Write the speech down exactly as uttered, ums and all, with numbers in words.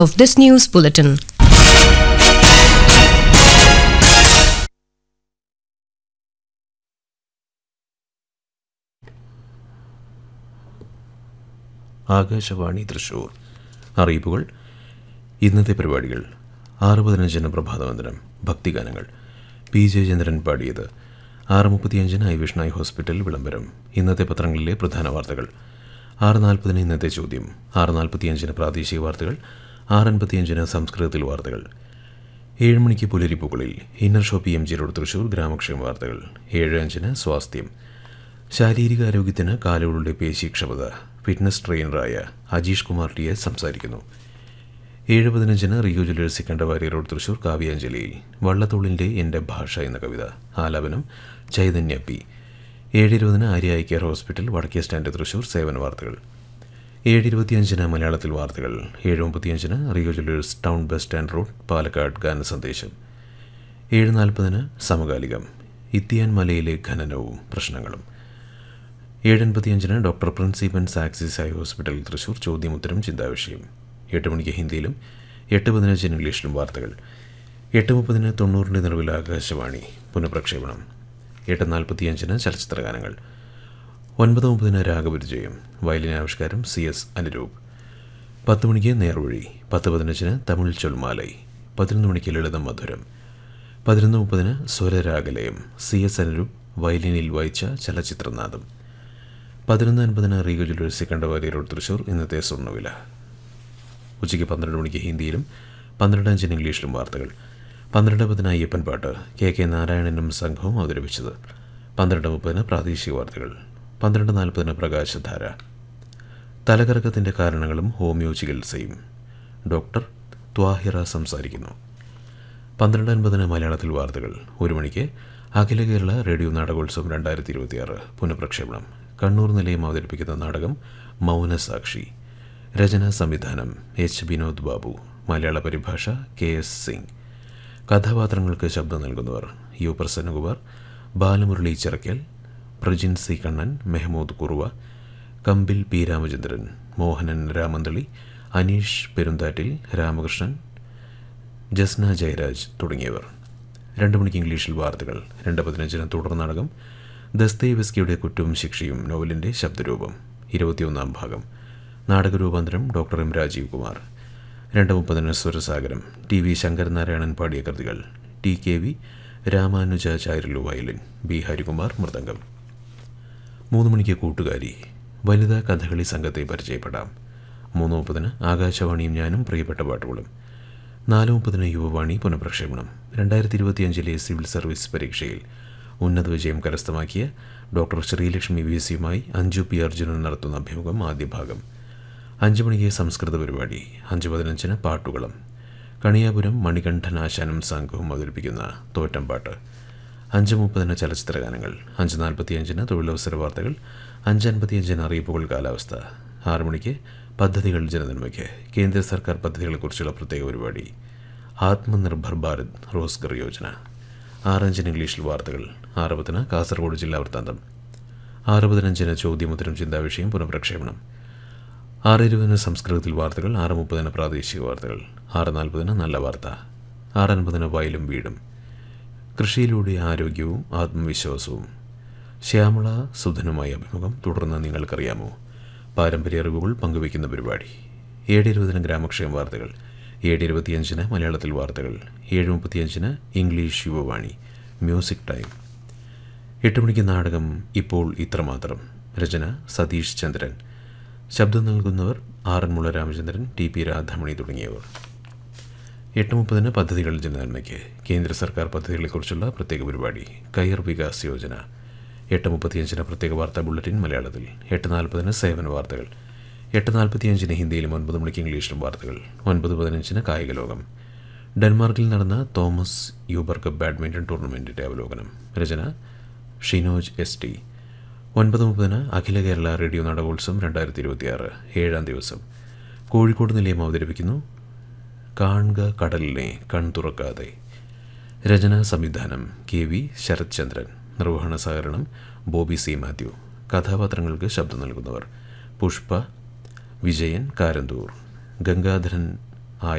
of this news bulletin. Akashvani Thrissur. അറിയിപ്പുകൾ. ഇന്നത്തെ പരിപാടികൾ: ആറ് പതിനഞ്ചിന് പ്രഭാതവന്ദനം, ഭക്തിഗാനങ്ങൾ, പി ജയചന്ദ്രൻ പാടിയത്. ആറ് മുപ്പത്തിയഞ്ചിന് ഐ വിഷ്ണ ഹോസ്പിറ്റൽ വിളംബരം. ഇന്നത്തെ പത്രങ്ങളിലെ പ്രധാന വാർത്തകൾ. ആറ് നാൽപ്പതിന് ഇന്നത്തെ ചോദ്യം. ആറ് നാൽപ്പത്തിയഞ്ചിന് പ്രാദേശിക വാർത്തകൾ. ആറ് അൻപത്തിയഞ്ചിന് സംസ്കൃതത്തിൽ വാർത്തകൾ. ഏഴ് മണിക്ക് പുലരിപ്പുകളിൽ inner show P M G road Thrissur ഗ്രാമക്ഷേമ വാർത്തകൾ. ഏഴ് അഞ്ചിന് സ്വാസ്ഥ്യം. ശാരീരിക ആരോഗ്യത്തിന് കാലുകളുടെ പേശീക്ഷമത fitness ട്രെയിനറായ Ajeesh Kumar T S സംസാരിക്കുന്നു. ഏഴ് പതിനഞ്ചിന് റിയോ ജ്വല്ലേഴ്സ് സിക്കണ്ടവാരി റോഡ് തൃശൂർ കാവ്യാഞ്ജലിയിൽ വള്ളത്തോളിൻ്റെ എൻ്റെ ഭാഷ എന്ന കവിത. ആലാപനം ചൈതന്യ പി. ഏഴ് ഇരുപതിന് ആര്യ ഐ കെയർ ഹോസ്പിറ്റൽ വടക്കേ സ്റ്റാൻഡ് തൃശൂർ സേവന വാർത്തകൾ. ഏഴ് ഇരുപത്തിയഞ്ചിന് മലയാളത്തിൽ വാർത്തകൾ. ഏഴ് മുപ്പത്തിയഞ്ചിന് Rio Jewellers town bus stand road Palakkad ഗാന സന്ദേശം. ഏഴ് നാൽപ്പതിന് സമകാലികം ഇത്തിയാൻ മലയിലെ ഖനനവും പ്രശ്നങ്ങളും. ഏഴ് അൻപത്തിയഞ്ചിന് doctor പ്രിൻസിപ്പൻസ് axis eye hospital Thrissur ചോദ്യമുത്തരം ചിന്താവിഷയം. എട്ട് മണിക്ക് ഹിന്ദിയിലും എട്ട് പതിനഞ്ചിന് ഇംഗ്ലീഷിലും വാർത്തകൾ. എട്ട് മുപ്പതിന് തൊണ്ണൂറിൻ്റെ നിറവിൽ ആകാശവാണി പുനഃപ്രക്ഷേപണം. എട്ട് നാൽപ്പത്തിയഞ്ചിന് ചലച്ചിത്രഗാനങ്ങൾ. ഒൻപത് മുപ്പതിന് രാഗപരിചയം, വയലിൻ ആവിഷ്കാരം സി എസ് അനുരൂപ്. പത്ത് മണിക്ക് നേർവഴി. പത്ത് പതിനഞ്ചിന് തമിഴ് ചൊൽമാലൈ. പതിനൊന്ന് മണിക്ക് ലളിതം മധുരം. പതിനൊന്ന് മുപ്പതിന് സ്വരരാഗലയം, സി എസ് അനുരൂപ് വയലിനിൽ വായിച്ച ചലച്ചിത്രനാദം. പതിനൊന്ന് അൻപതിന് റിയോ ജ്വല്ലേഴ്സ് സിക്കണ്ടവാരി റോഡ് തൃശൂർ ഇന്നത്തെ സ്വർണ്ണവില. ഉച്ചയ്ക്ക് പന്ത്രണ്ട് മണിക്ക് ഹിന്ദിയിലും പന്ത്രണ്ട് അഞ്ചിന് ഇംഗ്ലീഷിലും വാർത്തകൾ. പന്ത്രണ്ട് പതിന് അയ്യപ്പൻ പാട്ട് കെ കെ നാരായണനും സംഘവും അവതരിപ്പിച്ചത്. പന്ത്രണ്ട് മുപ്പതിന് പ്രാദേശിക വാർത്തകൾ. പന്ത്രണ്ട് നാൽപ്പതിന് പ്രകാശധാര. തലകറക്കത്തിൻ്റെ കാരണങ്ങളും ഹോമിയോ ചികിത്സയും, ഡോക്ടർ ത്വാഹിറ സംസാരിക്കുന്നു. പന്ത്രണ്ട് അൻപതിന് മലയാളത്തിൽ വാർത്തകൾ. ഒരു മണിക്ക് അഖില കേരള റേഡിയോ നാടകോത്സവം രണ്ടായിരത്തി ഇരുപത്തിയാറ് പുനഃപ്രക്ഷേപണം. കണ്ണൂർ നിലയം അവതരിപ്പിക്കുന്ന നാടകം മൗനസാക്ഷി. രചന സംവിധാനം എച്ച് വിനോദ് ബാബു. മലയാള പരിഭാഷ കെ എസ് സിംഗ്. കഥാപാത്രങ്ങൾക്ക് ശബ്ദം നൽകുന്നവർ യു പ്രസന്നകുമാർ, ബാലമുരളി ചിറക്കൽ, പ്രജിൻ സി കണ്ണൻ, മെഹമ്മൂദ് കുറുവ, കമ്പിൽ പി രാമചന്ദ്രൻ, മോഹനൻ രാമന്തളി, അനീഷ് പെരുന്താറ്റിൽ, രാമകൃഷ്ണൻ, ജസ്ന ജയരാജ് തുടങ്ങിയവർ. രണ്ട് മണിക്ക് ഇംഗ്ലീഷിൽ വാർത്തകൾ. രണ്ട് പതിനഞ്ചിന് തുടർ നാടകം ദസ്തയേവ്സ്കിയുടെ കുറ്റവും ശിക്ഷയും നോവലിൻ്റെ ശബ്ദരൂപം ഇരുപത്തിയൊന്നാം ഭാഗം. നാടകരൂപാന്തരം ഡോക്ടർ എം രാജീവ് കുമാർ. രണ്ട് മുപ്പതിന് സ്വരസാഗരം, ടി വി ശങ്കരനാരായണൻ പാടിയ കൃതികൾ. T K V Ramanujacharyulu violin, B Harikumar mridangam. മൂന്ന് മണിക്ക് കൂട്ടുകാരി, വനിതാ കഥകളി സംഘത്തെ പരിചയപ്പെടാം. മൂന്ന് മുപ്പതിന് ആകാശവാണിയും ഞാനും പ്രിയപ്പെട്ട പാട്ടുകളും. നാല് മുപ്പതിന് യുവവാണി പുനഃപ്രക്ഷേപണം. രണ്ടായിരത്തി ഇരുപത്തിയഞ്ചിലെ സിവിൽ സർവീസ് പരീക്ഷയിൽ ഉന്നത വിജയം കരസ്ഥമാക്കിയ doctor Sreelakshmi V സിയുമായി Anju P Arjunan നടത്തുന്ന അഭിമുഖം ആദ്യ ഭാഗം. അഞ്ച് മണിക്ക് സംസ്കൃത പരിപാടി. അഞ്ച് പതിനഞ്ചിന് പാട്ടുകളം. കണിയാപുരം മണികണ്ഠനാശാനും സംഘവും അവതരിപ്പിക്കുന്ന തോറ്റംപാട്ട്. അഞ്ച് മുപ്പതിന് ചലച്ചിത്രഗാനങ്ങൾ. അഞ്ച് നാൽപ്പത്തിയഞ്ചിന് തൊഴിലവസര വാർത്തകൾ. അഞ്ച് അൻപത്തിയഞ്ചിന് അറിയിപ്പുകൾ കാലാവസ്ഥ. ആറ് മണിക്ക് പദ്ധതികൾ ജനനന്മയ്ക്ക്, കേന്ദ്ര സർക്കാർ പദ്ധതികളെക്കുറിച്ചുള്ള പ്രത്യേക പരിപാടി. ആത്മനിർഭർ ഭാരത് റോസ്ഗർ യോജന. ആറഞ്ചിന് ഇംഗ്ലീഷിൽ വാർത്തകൾ. ആറ് പത്തിന് കാസർഗോഡ് ജില്ലാ വൃത്താന്തം. ആറ് പതിനഞ്ചിന് ചോദ്യമുത്തരം ചിന്താവിഷയം പുനഃപ്രക്ഷേപണം. ആറ് ഇരുപതിന് സംസ്കൃതത്തിൽ വാർത്തകൾ. ആറ് മുപ്പതിന് പ്രാദേശിക വാർത്തകൾ. ആറ് നാൽപ്പതിന് നല്ല വാർത്ത. ആറ് അൻപതിന് വയലും വീടും. കൃഷിയിലൂടെ ആരോഗ്യവും ആത്മവിശ്വാസവും, ശ്യാമള സുധനുമായി അഭിമുഖം. തുടർന്ന് നിങ്ങൾക്കറിയാമോ, പാരമ്പര്യ അറിവുകൾ പങ്കുവയ്ക്കുന്ന പരിപാടി. ഏഴ് ഇരുപതിന് ഗ്രാമക്ഷേമ വാർത്തകൾ. ഏഴ് ഇരുപത്തിയഞ്ചിന് മലയാളത്തിൽ വാർത്തകൾ. ഏഴ് മുപ്പത്തിയഞ്ചിന് ഇംഗ്ലീഷ് യുവവാണി മ്യൂസിക് ടൈം. എട്ട് മണിക്ക് നാടകം ഇപ്പോൾ ഇത്രമാത്രം. രചന സതീഷ് ചന്ദ്രൻ. ശബ്ദം നൽകുന്നവർ ആറന്മുള രാമചന്ദ്രൻ, ടി പി രാധാമണി തുടങ്ങിയവർ. എട്ട് മുപ്പതിന് പദ്ധതികൾ ജനനന്മയ്ക്ക്, കേന്ദ്ര സർക്കാർ പദ്ധതികളെക്കുറിച്ചുള്ള പ്രത്യേക പരിപാടി. കയർ വികാസ് യോജന. എട്ട് മുപ്പത്തിയഞ്ചിന് പ്രത്യേക വാർത്താ ബുള്ളറ്റിൻ മലയാളത്തിൽ. എട്ട് നാൽപ്പതിന് സേവന വാർത്തകൾ. എട്ട് നാൽപ്പത്തിയഞ്ചിന് ഹിന്ദിയിലും ഒൻപത് മണിക്ക് ഇംഗ്ലീഷിലും വാർത്തകൾ. ഒൻപത് പതിനഞ്ചിന് കായിക ലോകം. ഡെൻമാർക്കിൽ നടന്ന തോമസ് യൂബർ കപ്പ് ബാഡ്മിൻ്റൺ ടൂർണമെൻറ്റിൻ്റെ അവലോകനം. രചന ഷിനോജ് എസ് ടി. ഒൻപത് മുപ്പതിന് അഖില കേരള റേഡിയോ നാടകോത്സവം രണ്ടായിരത്തി ഇരുപത്തിയാറ് ഏഴാം ദിവസം. കോഴിക്കോട് നിലയം അവതരിപ്പിക്കുന്നു കാണുക കടലിനെ കൺ തുറക്കാതെ. രചനാ സംവിധാനം കെ വി ശരത് ചന്ദ്രൻ. നിർവഹണ സഹകരണം ബോബി സി മാത്യു. കഥാപാത്രങ്ങൾക്ക് ശബ്ദം നൽകുന്നവർ പുഷ്പ, വിജയൻ കാരന്തൂർ, ഗംഗാധരൻ